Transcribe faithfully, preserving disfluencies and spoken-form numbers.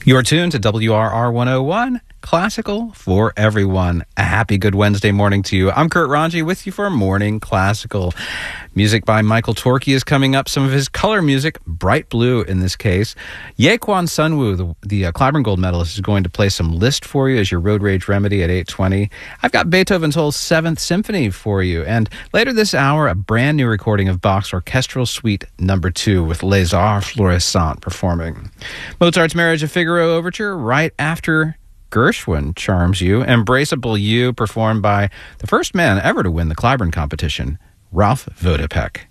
You're tuned to W R R one oh one, Classical for Everyone. A happy good Wednesday morning to you. I'm Kurt Ranji with you for Morning Classical. Music by Michael Torke is coming up. Some of his color music, bright blue in this case. Yequan Sunwoo, the, the uh, Clyburn Gold medalist, is going to play some Liszt for you as your road rage remedy at eight twenty. I've got Beethoven's whole Seventh Symphony for you. And later this hour, a brand new recording of Bach's Orchestral Suite Number Two with Les Arts Florissants performing. Mozart's Marriage of Figaro Overture right after Gershwin charms you. Embraceable You, performed by the first man ever to win the Clyburn competition, Ralph Vodopek.